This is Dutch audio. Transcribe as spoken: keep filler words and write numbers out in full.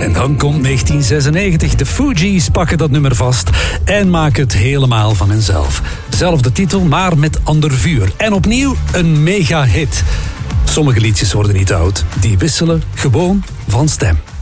En dan komt negentien zesennegentig. De Fugees pakken dat nummer vast en maken het helemaal van henzelf. Zelfde titel, maar met ander vuur. En opnieuw een mega hit. Sommige liedjes worden niet oud. Die wisselen gewoon van stem.